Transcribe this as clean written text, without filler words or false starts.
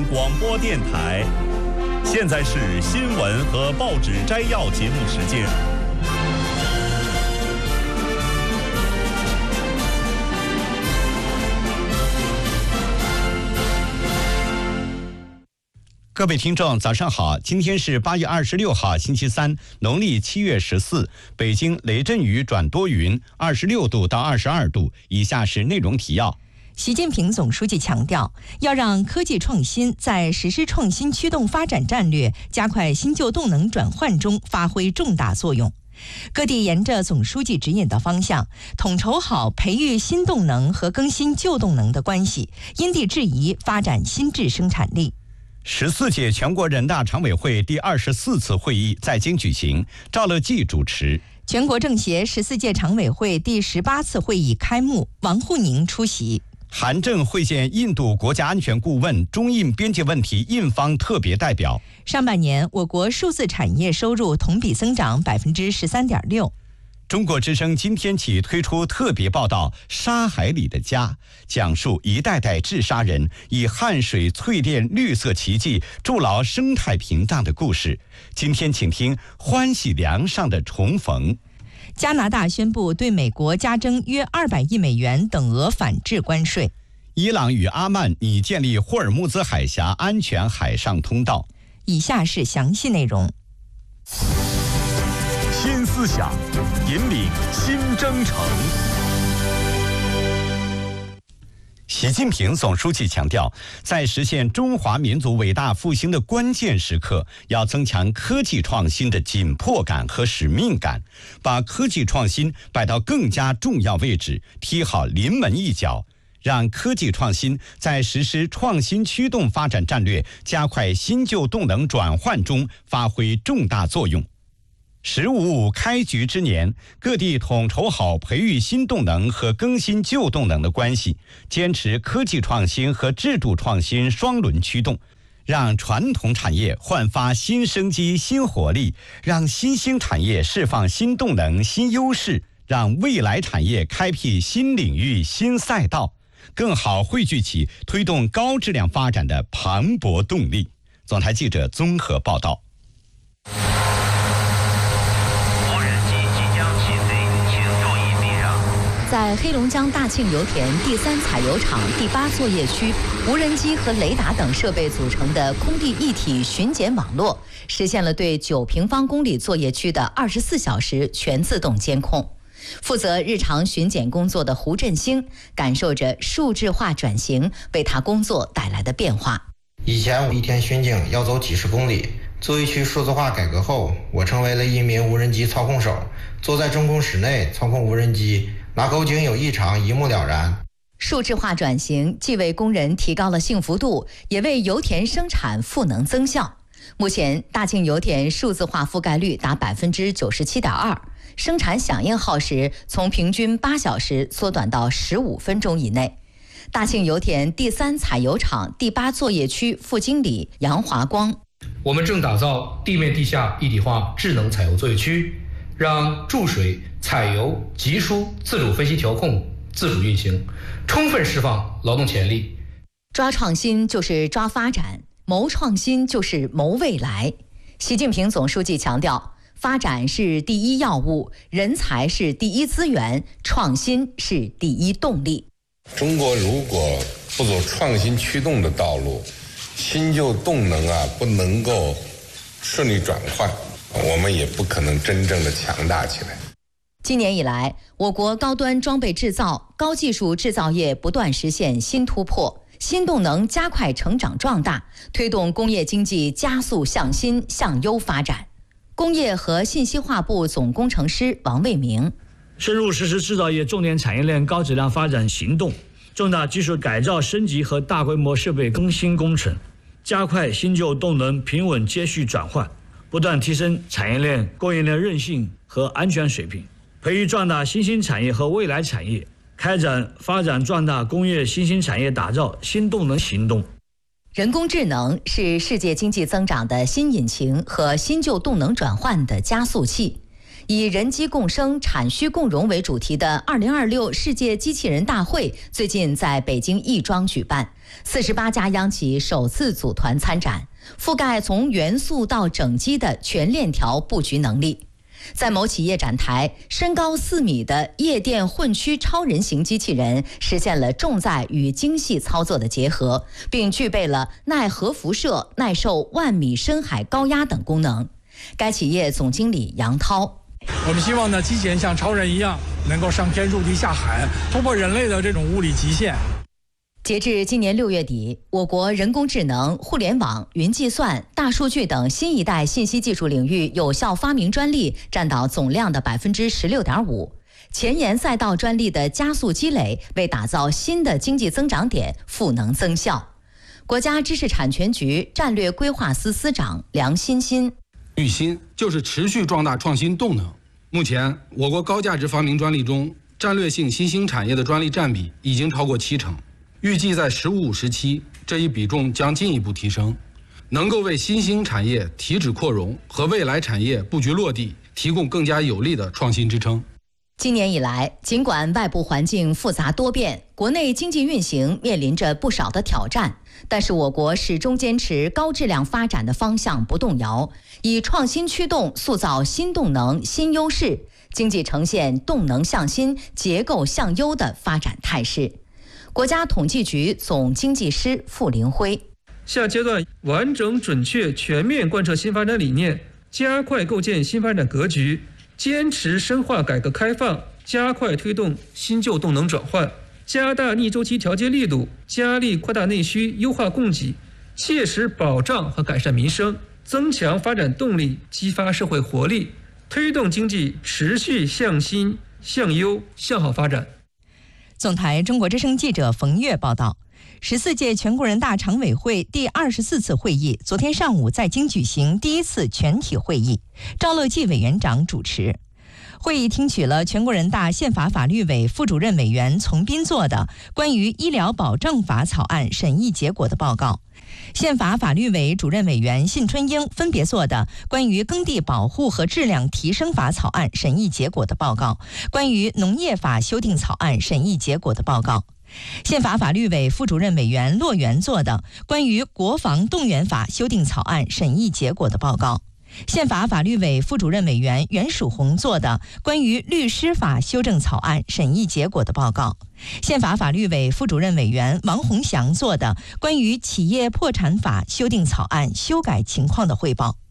广播电台。现在是新闻和报纸摘要节目时间。 各位听众早上好，今天是8月26号星期三，农历7月14，北京雷阵雨转多云，26度到22度。以下是内容提要。 习近平总书记强调，要让科技创新在实施创新驱动发展战略、加快新旧动能转换中发挥重大作用。各地沿着总书记指引的方向，统筹好培育新动能和更新旧动能的关系，因地制宜发展新质生产力。 14届全国人大常委会第24次会议在京举行，赵乐际主持。 全国政协14届常委会第18次会议开幕，王沪宁出席。 韩正会见印度国家安全顾问、中印边界问题印方特别代表。 上半年，我国数字产业收入同比增长13.6%。 中国之声今天起推出特别报道《沙海里的家》，讲述一代代治沙人以汗水淬炼绿色奇迹，筑牢生态屏障的故事。今天请听欢喜梁上的重逢。 加拿大宣布对美国加征约200亿美元等额反制关税。 伊朗与阿曼拟建立霍尔木兹海峡安全海上通道。 以下是详细内容。 新思想，引领新征程。 习近平总书记强调，在实现中华民族伟大复兴的关键时刻，要增强科技创新的紧迫感和使命感，把科技创新摆到更加重要位置，踢好临门一脚，让科技创新在实施创新驱动发展战略、加快新旧动能转换中发挥重大作用。“15+5”开局之年，各地统筹好培育新动能和更新旧动能的关系，坚持科技创新和制度创新双轮驱动，让传统产业焕发新生机、新活力，让新兴产业释放新动能、新优势，让未来产业开辟新领域、新赛道，更好汇聚起推动高质量发展的磅礴动力。总台记者综合报道。 在黑龙江大庆油田第3采油场第8作业区，无人机和雷达等设备组成的空地一体巡检网络，实现了对9平方公里作业区的24小时全自动监控。负责日常巡检工作的胡振兴感受着数字化转型为他工作带来的变化。 以前我一天巡警要走几十公里，作业区数字化改革后，我成为了一名无人机操控手，坐在中控室内操控无人机，哪口井有异常一目了然。 数字化转型既为工人提高了幸福度，也为油田生产赋能增效。目前大庆油田数字化覆盖率达97.2%，生产响应耗时从平均8小时缩短到15分钟以内。大庆油田第3采油场第8作业区副经理杨华光： 我们正打造地面地下一体化智能采油作业区，让注水、采油、集疏自主分析调控、自主运行，充分释放劳动潜力。 抓创新就是抓发展，谋创新就是谋未来。习近平总书记强调，发展是第一要务，人才是第一资源，创新是第一动力。 中国如果不走创新驱动的道路，新旧动能不能够顺利转换，我们也不可能真正的强大起来。 今年以来，我国高端装备制造、高技术制造业不断实现新突破，新动能加快成长壮大，推动工业经济加速向新向优发展。工业和信息化部总工程师王卫明： 深入实施制造业重点产业链高质量发展行动，重大技术改造升级和大规模设备更新工程，加快新旧动能平稳接续转换，不断提升产业链供应链韧性和安全水平，培育壮大新兴产业和未来产业，开展发展壮大工业新兴产业打造新动能行动。 人工智能是世界经济增长的新引擎和新旧动能转换的加速器。 以人机共生、产需共荣为主题的2026世界机器人大会最近在北京亦庄举办，48家央企首次组团参展，覆盖从元素到整机的全链条布局能力。在某企业展台，身高4米的夜店混驱超人型机器人实现了重载与精细操作的结合，并具备了耐核辐射、耐受10000米深海高压等功能。该企业总经理杨涛： 我们希望呢，机器人像超人一样，能够上天入地下海，突破人类的这种物理极限。 截至今年6月底，我国人工智能、互联网、云计算、大数据等新一代信息技术领域有效发明专利占到总量的16.5%，前沿赛道专利的加速积累，为打造新的经济增长点赋能增效。国家知识产权局战略规划司司长梁欣欣： 育新就是持续壮大创新动能。目前，我国高价值发明专利中，战略性新兴产业的专利占比已经超过70%。预计在“15、17”这一比重将进一步提升，能够为新兴产业提质扩容和未来产业布局落地提供更加有力的创新支撑。 今年以来，尽管外部环境复杂多变，国内经济运行面临着不少的挑战，但是我国始终坚持高质量发展的方向不动摇，以创新驱动塑造新动能、新优势，经济呈现动能向新、结构向优的发展态势。国家统计局总经济师傅林辉： 下阶段完整、准确、全面贯彻新发展理念，加快构建新发展格局，坚持深化改革开放，加快推动新旧动能转换，加大逆周期调节力度，加力扩大内需，优化供给，切实保障和改善民生，增强发展动力，激发社会活力，推动经济持续向新、向优、向好发展。 总台中国之声记者冯月报道，14届全国人大常委会第24次会议昨天上午在京举行第1次全体会议，赵乐际委员长主持。会议听取了全国人大宪法法律委副主任委员丛斌做的关于医疗保障法草案审议结果的报告，宪法法律委主任委员信春英分别做的关于耕地保护和质量提升法草案审议结果的报告，关于农业法修订草案审议结果的报告。宪法法律委副主任委员骆元做的关于国防动员法修订草案审议结果的报告。宪法法律委副主任委员袁曙红做的关于律师法修正草案审议结果的报告。宪法法律委副主任委员王洪祥做的关于企业破产法修订草案修改情况的汇报。